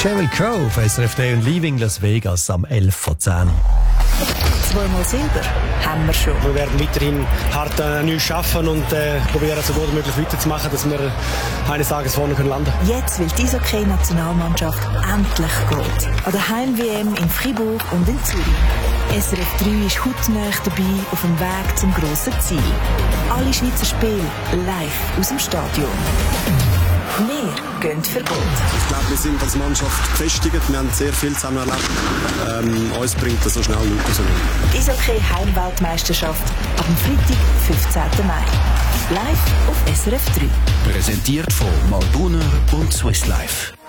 Sheryl Crow auf SRF 3 und Leaving Las Vegas am 11 vor 10. Zweimal Silber haben wir schon. Wir werden weiterhin hart an uns arbeiten und probieren, so gut wie möglich weiterzumachen, dass wir eines Tages vorne landen können. Jetzt will die Eishockey-Nationalmannschaft endlich Gold. An der Heim-WM in Fribourg und in Zürich. SRF 3 ist hautnah dabei auf dem Weg zum grossen Ziel. Alle Schweizer Spiele live aus dem Stadion. Wir gehen für Gold. Ich glaube, wir sind als Mannschaft gefestigt. Wir haben sehr viel zusammen erlebt. Uns bringt das so schnell nicht raus. Die Eishockey-Heimweltmeisterschaft ab dem Freitag, 15. Mai. Live auf SRF 3. Präsentiert von Malbuner und Swiss Life.